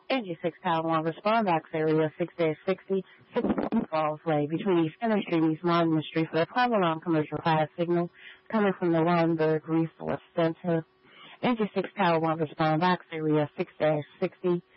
Engine 6 Tower 1, respond box area 6-60, 6 Falls Way, between East Center Street and East Monument Street for a private alarm commercial fire signal coming from the Weinberg Resource Center. Engine 6 Tower 1, respond box area 6-60,